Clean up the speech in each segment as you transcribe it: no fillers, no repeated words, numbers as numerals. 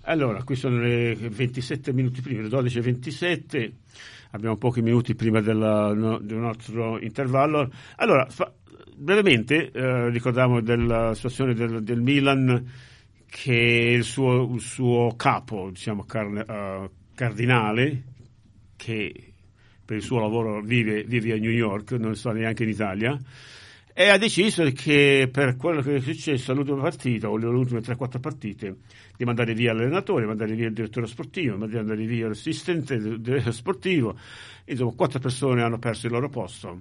Allora, qui sono le 27 minuti prima, le 12:27, abbiamo pochi minuti prima del nostro intervallo. Allora, brevemente ricordiamo della situazione del Milan, che il suo capo, diciamo cardinale, che per il suo lavoro vive a New York, non sta neanche in Italia, e ha deciso che per quello che è successo all'ultima partita o le ultime 3-4 partite di mandare via l'allenatore, mandare via il direttore sportivo, mandare via l'assistente sportivo. Insomma, 4 persone hanno perso il loro posto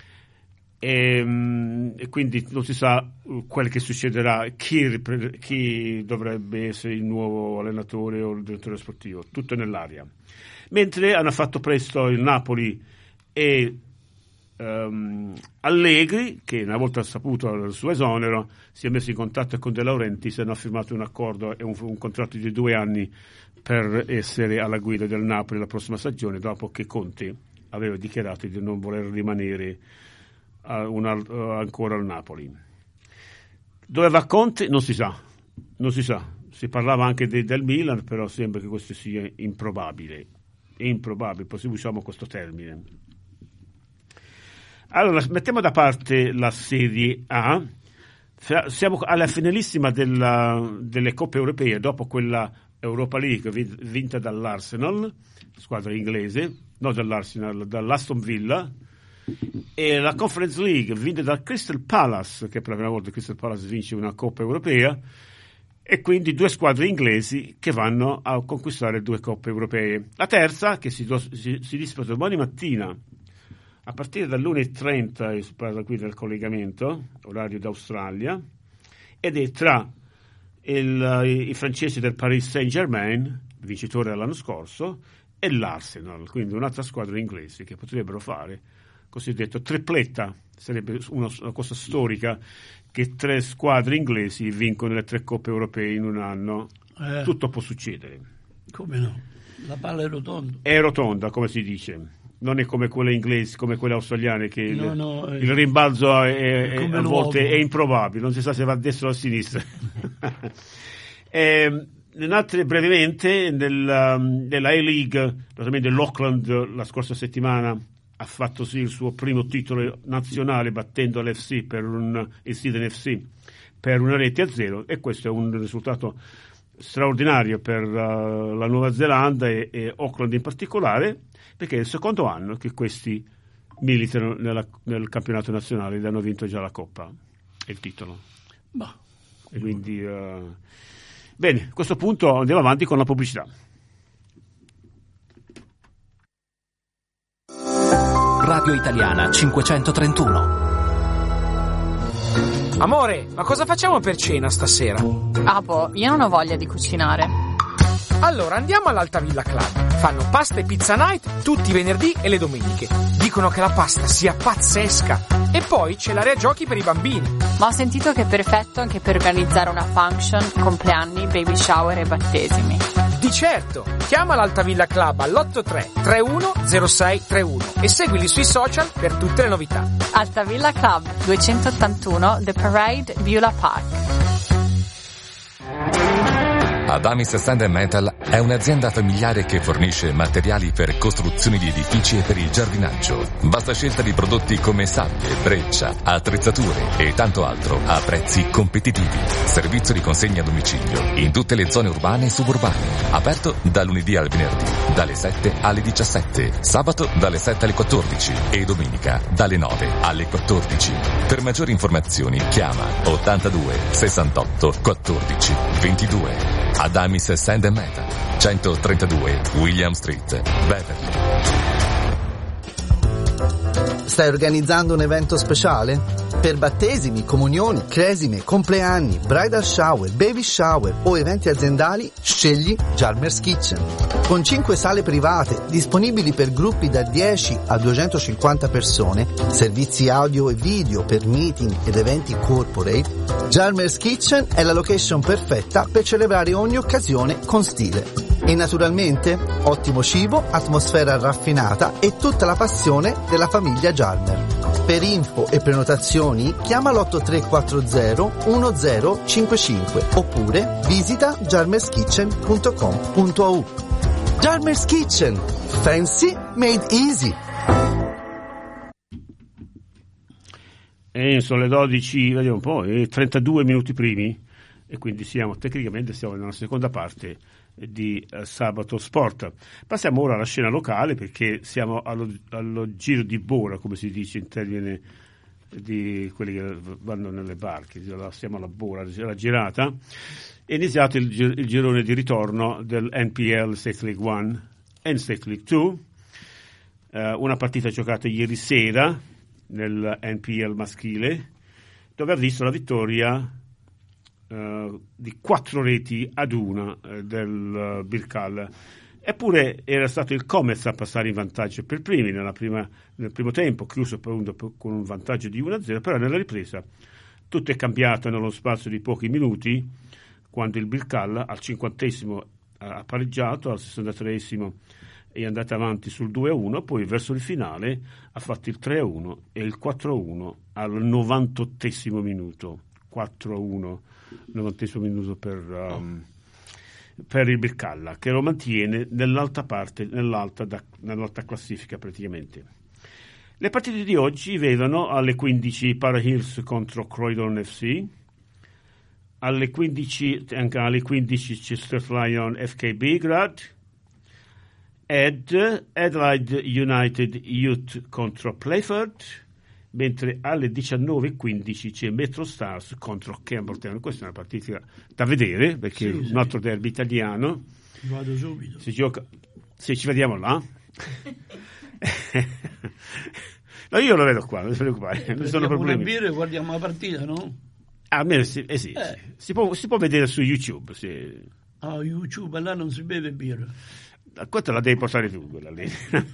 e quindi non si sa quel che succederà, chi dovrebbe essere il nuovo allenatore o il direttore sportivo, tutto nell'aria. Mentre hanno fatto presto il Napoli e Allegri, che una volta saputo il suo esonero si è messo in contatto con De Laurentiis e hanno firmato un accordo e un contratto di 2 anni per essere alla guida del Napoli la prossima stagione, dopo che Conte aveva dichiarato di non voler rimanere ancora al Napoli. Dove va Conte non si sa, si parlava anche del Milan, però sembra che questo sia improbabile, poi usiamo questo termine. Allora, mettiamo da parte la Serie A, siamo alla finalissima delle coppe europee, dopo quella Europa League vinta dall'Arsenal, squadra inglese, no dall'Arsenal, dall'Aston Villa, e la Conference League vinta dal Crystal Palace, che per la prima volta Crystal Palace vince una coppa europea, e quindi 2 squadre inglesi che vanno a conquistare 2 coppe europee. La terza, che si disputa domani mattina a partire dall'1:30, si parla qui del collegamento, orario d'Australia, ed è tra i francesi del Paris Saint-Germain, vincitore dell'anno scorso, e l'Arsenal, quindi un'altra squadra inglese che potrebbero fare cosiddetto tripletta. Sarebbe una cosa storica che 3 squadre inglesi vincono le 3 coppe europee in un anno. Tutto può succedere. Come no? La palla è rotonda. È rotonda, come si dice. Non è come quelle inglesi, come quelle australiane, che il rimbalzo a volte è improbabile, non si sa se va a destra o a sinistra. Brevemente, nella A-League, naturalmente l'Auckland la scorsa settimana ha fatto sì il suo primo titolo nazionale, battendo il Sydney FC per 1-0, e questo è un risultato straordinario per la Nuova Zelanda e Auckland in particolare, perché è il secondo anno che questi militano nel campionato nazionale ed hanno vinto già la Coppa e il titolo. E quindi bene, a questo punto andiamo avanti con la pubblicità. Radio Italiana 531. Amore, ma cosa facciamo per cena stasera? Ah boh, io non ho voglia di cucinare. Allora andiamo all'Alta Villa Club. Fanno pasta e pizza night tutti i venerdì e le domeniche. Dicono che la pasta sia pazzesca. E poi c'è l'area giochi per i bambini. Ma ho sentito che è perfetto anche per organizzare una function, compleanni, baby shower e battesimi. Di certo! Chiama l'Alta Villa Club all'83 31 06 31 e seguili sui social per tutte le novità. Alta Villa Club 281 The Parade, Beulah Park. Adamis Sand & Metal è un'azienda familiare che fornisce materiali per costruzioni di edifici e per il giardinaggio. Vasta scelta di prodotti come sabbie, breccia, attrezzature e tanto altro a prezzi competitivi. Servizio di consegna a domicilio in tutte le zone urbane e suburbane. Aperto da lunedì al venerdì, dalle 7 alle 17, sabato dalle 7 alle 14 e domenica dalle 9 alle 14. Per maggiori informazioni chiama 82 68 14 22. Adamis Sand & Metal, 132 William Street, Beverly. Stai organizzando un evento speciale? Per battesimi, comunioni, cresime, compleanni, bridal shower, baby shower o eventi aziendali, scegli Jarmer's Kitchen. Con 5 sale private disponibili per gruppi da 10 a 250 persone, servizi audio e video per meeting ed eventi corporate, Jarmer's Kitchen è la location perfetta per celebrare ogni occasione con stile. E naturalmente, ottimo cibo, atmosfera raffinata e tutta la passione della famiglia Jarmer. Per info e prenotazioni chiama l'8340 1055 oppure visita jarmerskitchen.com.au. Jarmer's Kitchen, fancy made easy. E sono le 12, vediamo un po', 32 minuti primi, e quindi tecnicamente siamo nella seconda parte di Sabato Sport. Passiamo ora alla scena locale, perché siamo allo giro di boa, come si dice in termini di quelli che vanno nelle barche. Siamo alla boa, alla girata. È iniziato il girone di ritorno del NPL State League 1 e State League 2, una partita giocata ieri sera nel NPL maschile, dove ha visto la vittoria di 4-1 del Birkalla. Eppure era stato il Comets a passare in vantaggio per primi nel primo tempo, chiuso con un vantaggio di 1-0, però nella ripresa tutto è cambiato nello spazio di pochi minuti, quando il Birkalla al 50° ha pareggiato, al 63° è andato avanti sul 2-1, poi verso il finale ha fatto il 3-1 e il 4-1 al 98° minuto. 4-1, 90° minuto per il Birkalla, che lo mantiene nell'alta classifica praticamente. Le partite di oggi vedono alle 15 Para Hills contro Croydon FC, alle 15 Chester Lion FK Belgrade, Adelaide United Youth contro Playford, mentre alle 19:15 c'è Metro Stars contro Campbelltown. Questa è una partita da vedere, perché è un altro derby italiano. Vado subito. Si gioca, se ci vediamo là. No, io lo vedo qua, non si preoccupare, non sono problemi. Una birra e guardiamo la partita, no? Almeno sì. Si può vedere su YouTube. YouTube, là non si beve birra. Quanto la devi portare tu, quella lì?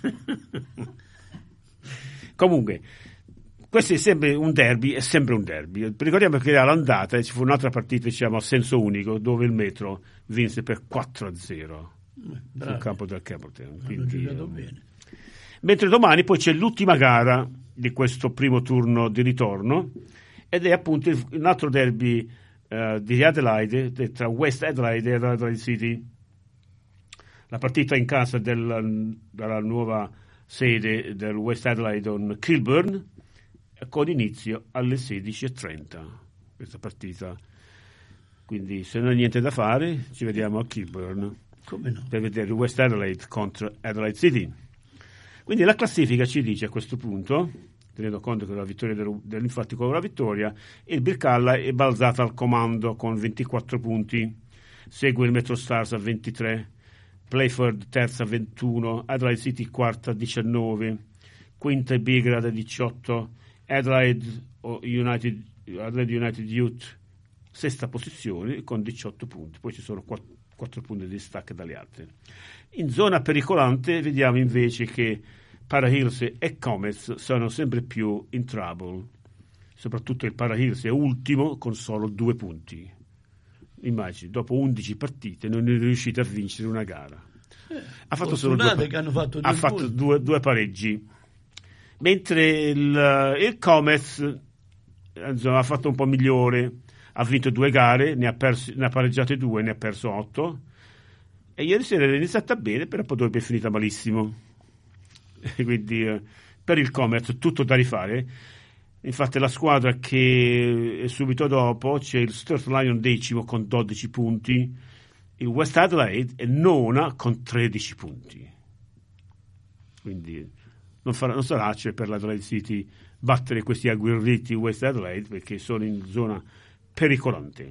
Comunque, questo è sempre un derby, Ricordiamo che all'andata ci fu un'altra partita, diciamo, a senso unico, dove il Metro vinse per 4-0 sul campo del Campbelltown. Hanno giocato bene. Mentre domani poi c'è l'ultima gara di questo primo turno di ritorno, ed è appunto un altro derby di Adelaide, tra West Adelaide e Adelaide City. La partita in casa della nuova sede del West Adelaide on Kilburn, con inizio alle 16:30 questa partita. Quindi se non hai niente da fare ci vediamo a Kilburn. Come no? Per vedere West Adelaide contro Adelaide City. Quindi la classifica ci dice a questo punto, tenendo conto che la vittoria infatti con la vittoria il Birkalla è balzato al comando con 24 punti, segue il Metro Stars a 23, Playford terza a 21, Adelaide City quarta a 19, quinta e Belgrade a 18, Adelaide United Youth sesta posizione con 18 punti, poi ci sono 4 punti di distacco dalle altre. In zona pericolante vediamo invece che Para Hills e Comets sono sempre più in trouble, soprattutto il Para Hills è ultimo con solo 2 punti. Immagini, dopo 11 partite non è riuscito a vincere una gara. Ha fatto solo due pareggi, mentre il Comets ha fatto un po' migliore, ha vinto 2 gare, ne ha pareggiate 2, ne ha perso 8, e ieri sera era iniziata bene, però poi dopo è finita malissimo. Quindi per il Comets tutto da rifare. Infatti la squadra che è subito dopo c'è il Sturt Lion 10° con 12 punti, il West Adelaide è 9ª con 13 punti. Quindi non sarà facile per l'Adelaide City battere questi agguerriti West Adelaide, perché sono in zona pericolante.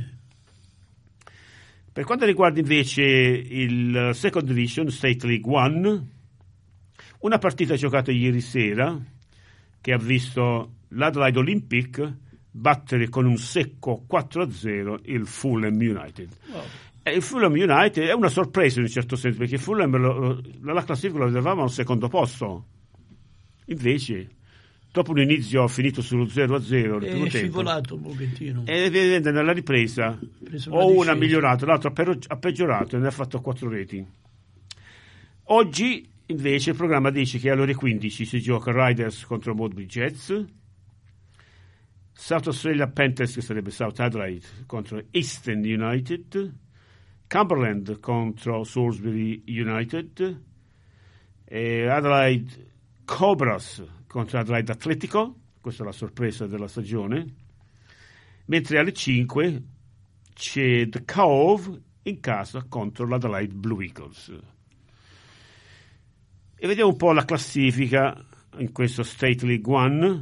Per quanto riguarda invece il Second Division State League 1, una partita giocata ieri sera che ha visto l'Adelaide Olympic battere con un secco 4-0 il Fulham United. Wow. Il Fulham United è una sorpresa in un certo senso, perché Fulham la classifica lo avevamo al secondo posto, invece dopo un inizio finito sullo 0-0 nel primo tempo, scivolato un pochettino, e nella ripresa una ha migliorato, l'altro ha peggiorato e ne ha fatto 4 reti. Oggi Invece il programma dice che alle ore 15 si gioca Riders contro Modbury Jets, South Australia Panthers, che sarebbe South Adelaide, contro Eastern United, Cumberland contro Salisbury United, e Adelaide Cobras contro Adelaide Atletico, questa è la sorpresa della stagione, mentre alle 5 c'è The Cove in casa contro l'Adelaide Blue Eagles. E vediamo un po' la classifica in questo State League One,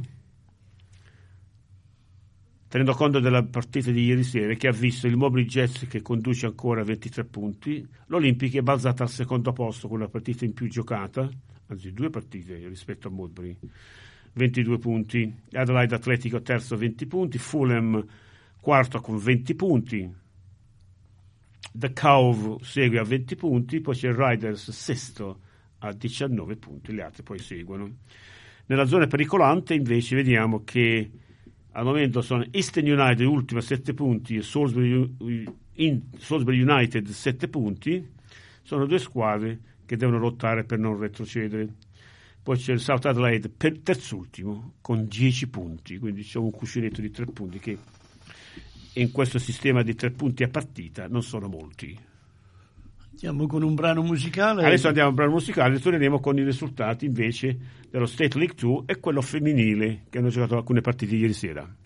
tenendo conto della partita di ieri sera, che ha visto il Modbury Jets che conduce ancora a 23 punti, l'Olympic è balzata al secondo posto con una partita in più giocata, anzi 2 partite rispetto a Modbury, 22 punti, Adelaide Atletico terzo 20 punti, Fulham quarto con 20 punti, The Cove segue a 20 punti, poi c'è Riders sesto a 19 punti, gli altri poi seguono. Nella zona pericolante invece vediamo che al momento sono Eastern United ultima 7 punti e Salisbury United 7 punti, sono 2 squadre che devono lottare per non retrocedere. Poi c'è il South Adelaide per terzultimo con 10 punti, quindi c'è un cuscinetto di 3 punti che in questo sistema di 3 punti a partita non sono molti. Andiamo con un brano musicale. Adesso andiamo a un brano musicale e torneremo con i risultati invece dello State League 2 e quello femminile che hanno giocato alcune partite ieri sera.